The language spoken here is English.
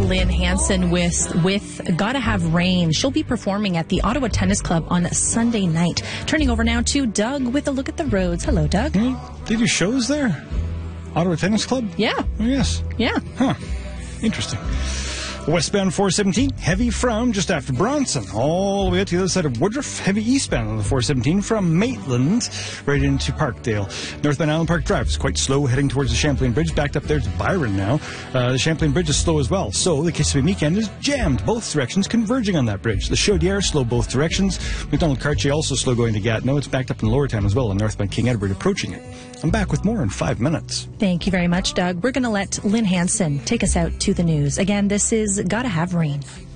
Lynn Hansen with Gotta Have Rain. She'll be performing at the Ottawa Tennis Club on Sunday night. Turning over now to Doug with a look at the roads. Hello, Doug. They do shows there? Ottawa Tennis Club? Yeah. Oh, yes. Yeah. Huh. Interesting. Westbound 417, heavy from just after Bronson, all the way up to the other side of Woodruff. Heavy eastbound on the 417 from Maitland right into Parkdale. Northbound Island Park Drive is quite slow, heading towards the Champlain Bridge. Backed up there to Byron now. The Champlain Bridge is slow as well. So the Kissimmee Weekend is jammed, both directions converging on that bridge. The Chaudière slow both directions. McDonald Cartier also slow going to Gatineau. It's backed up in Lower Town as well, and northbound King Edward approaching it. I'm back with more in 5 minutes. Thank you very much, Doug. We're going to let Lynn Hansen take us out to the news. Again, this is Gotta Have Rain.